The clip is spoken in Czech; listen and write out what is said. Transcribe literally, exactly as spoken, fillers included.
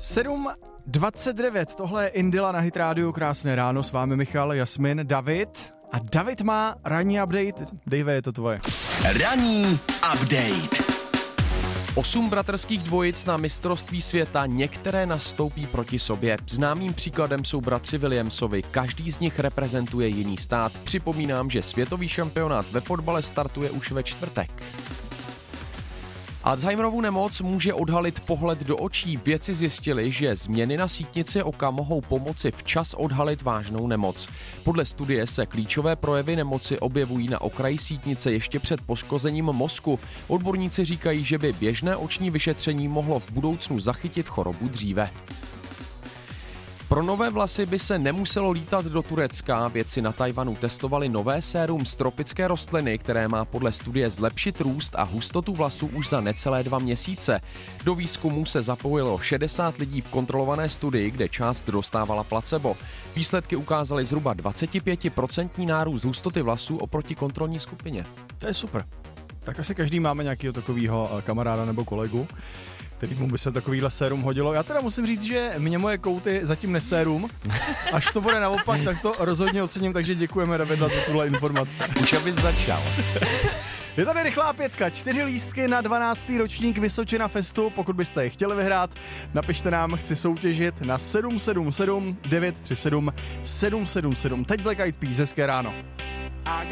sedm dvacet devět, tohle je Indila na Hit Radio, krásné ráno, s vámi Michal, Jasmin, David a David má ranní update. Dave, je to tvoje. Ranní update. Osm bratrských dvojic na mistrovství světa, některé nastoupí proti sobě. Známým příkladem jsou bratři Williamsovi, každý z nich reprezentuje jiný stát. Připomínám, že světový šampionát ve fotbale startuje už ve čtvrtek. Alzheimerovu nemoc může odhalit pohled do očí. Vědci zjistili, že změny na sítnici oka mohou pomoci včas odhalit vážnou nemoc. Podle studie se klíčové projevy nemoci objevují na okraji sítnice ještě před poškozením mozku. Odborníci říkají, že by běžné oční vyšetření mohlo v budoucnu zachytit chorobu dříve. Pro nové vlasy by se nemuselo lítat do Turecka. Vědci na Tajvanu testovali nové sérum z tropické rostliny, které má podle studie zlepšit růst a hustotu vlasů už za necelé dva měsíce. Do výzkumu se zapojilo šedesát lidí v kontrolované studii, kde část dostávala placebo. Výsledky ukázaly zhruba dvacetipětiprocentní nárůst hustoty vlasů oproti kontrolní skupině. To je super. Tak asi každý máme nějakého takového kamaráda nebo kolegu, kterýmu by se takovýhle sérum hodilo. Já teda musím říct, že mě moje kouty zatím nesérum. Až to bude naopak, tak to rozhodně ocením, takže děkujeme, Davida, za tuhle informaci. Už abys začal. Je tady rychlá pětka, čtyři lístky na dvanáctý ročník Vysočina Festu. Pokud byste je chtěli vyhrát, napište nám, chci soutěžit na sedm sedm sedm devět tři sedm sedm sedm sedm. Teď Black Eyed Peas, hezké ráno.